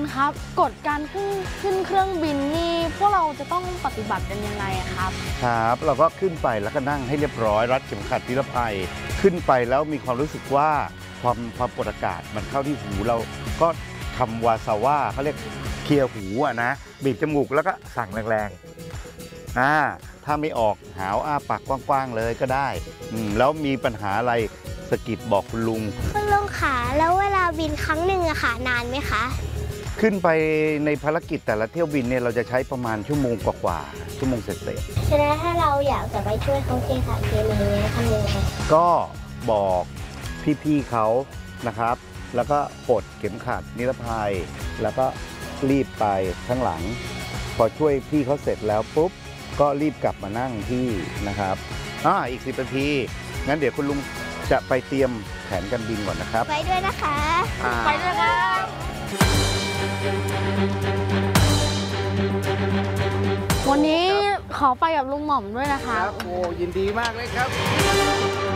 ครับกฎการขึ้นเครื่องบินนี่พวกเราจะต้องปฏิบัติกันยังไงครับครับเราก็ขึ้นไปแล้วก็นั่งให้เรียบร้อยรัดเข็มขัดนิรภัยขึ้นไปแล้วมีความรู้สึกว่าความกดอากาศมันเข้าที่หูเราก็ทำวาซาว่าเขาเรียกเคลียร์หูนะบีบจมูกแล้วก็สั่งแรงๆถ้าไม่ออกหาวอ้าปากกว้างๆเลยก็ได้แล้วมีปัญหาอะไรสะกิดบอกคุณลุงขาแล้วเวลาบินครั้งหนึ่งอะค่ะนานไหมคะขึ้นไปในภารกิจแต่ละเที่ยวบินเนี่ยเราจะใช้ประมาณชั่วโมงกว่าชั่วโมงเศษฉะนั้นถ้าเราอยากจะไปช่วยเขาเทสารเคมีเนี่ยทำยังไงก็บอกพี่ๆเขานะครับแล้วก็ปลดเข็มขัดนิรภัยแล้วก็รีบไปข้างหลังพอช่วยพี่เขาเสร็จแล้วปุ๊บก็รีบกลับมานั่งที่นะครับอีก10 นาทีงั้นเดี๋ยวคุณลุงจะไปเตรียมแผนการบินก่อนนะครับไปด้วยนะคะไปด้วยครับวันนี้ขอไปกับลุงหม่อมด้วยนะครับโอ้ยินดีมากเลยครับ